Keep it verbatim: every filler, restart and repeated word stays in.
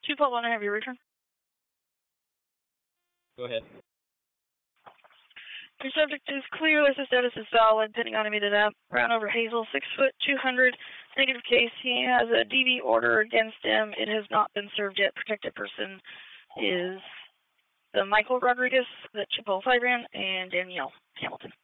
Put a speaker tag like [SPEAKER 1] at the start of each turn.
[SPEAKER 1] two twelve one, I have your return.
[SPEAKER 2] Go ahead.
[SPEAKER 1] Your subject is clear. License status is valid. Pending automated app. Brown over Hazel, six foot, two hundred. Negative case. He has a D V order against him. It has not been served yet. Protected person is the Michael Rodriguez, the Chippewa five ran, and Danielle Hamilton.